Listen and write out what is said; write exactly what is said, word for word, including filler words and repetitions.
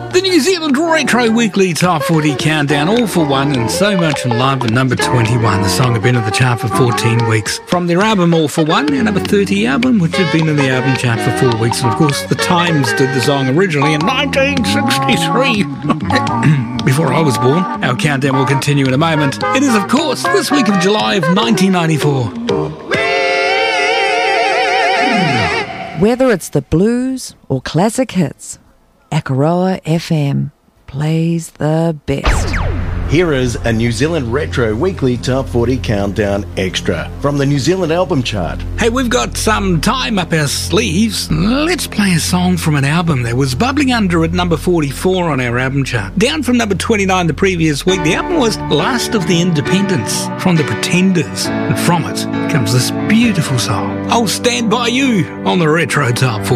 The New Zealand Retro Weekly Top forty Countdown, All For One and So Much in Love at number twenty-one. The song had been in the chart for fourteen weeks. From their album All For One, their number thirty album, which had been in the album chart for four weeks. And of course, The Times did the song originally in nineteen sixty-three. Before I was born. Our countdown will continue in a moment. It is, of course, this week of July of nineteen ninety-four. Whether it's the blues or classic hits, Akaroa F M plays the best. Here is a New Zealand Retro Weekly Top forty Countdown Extra from the New Zealand Album Chart. Hey, we've got some time up our sleeves. Let's play a song from an album that was bubbling under at number forty-four on our album chart. Down from number twenty-nine the previous week, the album was Last of the Independents from The Pretenders. And from it comes this beautiful song, I'll Stand By You, on the Retro Top forty.